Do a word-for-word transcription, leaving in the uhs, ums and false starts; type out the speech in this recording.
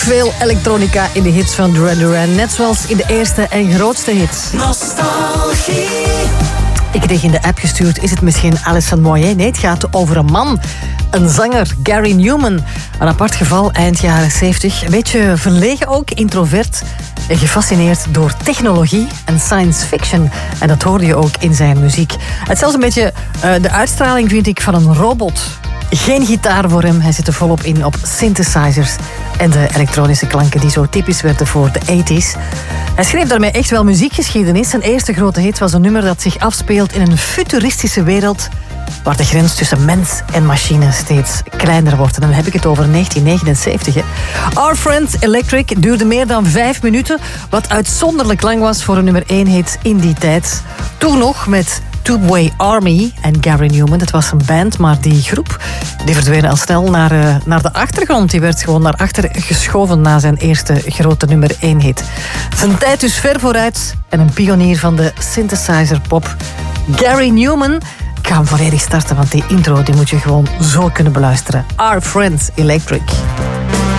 Veel elektronica in de hits van Duran Duran, net zoals in de eerste en grootste hits. Nostalgie. Ik kreeg in de app gestuurd, is het misschien Alison Moyet? Nee, het gaat over een man. Een zanger, Gary Numan. Een apart geval eind jaren zeventig. Een beetje verlegen ook, introvert. En gefascineerd door technologie en science fiction. En dat hoorde je ook in zijn muziek. Het is zelfs een beetje uh, de uitstraling, vind ik, van een robot. Geen gitaar voor hem, hij zit er volop in op synthesizers en de elektronische klanken die zo typisch werden voor de tachtiger. Hij schreef daarmee echt wel muziekgeschiedenis. Zijn eerste grote hit was een nummer dat zich afspeelt in een futuristische wereld waar de grens tussen mens en machine steeds kleiner wordt. En dan heb ik het over negentien negenenzeventig. Hè. Our Friends Electric duurde meer dan vijf minuten, wat uitzonderlijk lang was voor een nummer één hit in die tijd. Toen nog met Tubeway Army en Gary Numan. Dat was een band, maar die groep die verdween al snel naar, uh, naar de achtergrond. Die werd gewoon naar achter geschoven na zijn eerste grote nummer één hit. Zijn tijd dus ver vooruit en een pionier van de synthesizer pop. Gary Numan. Ik ga hem volledig starten, want die intro die moet je gewoon zo kunnen beluisteren. Our Friends Electric.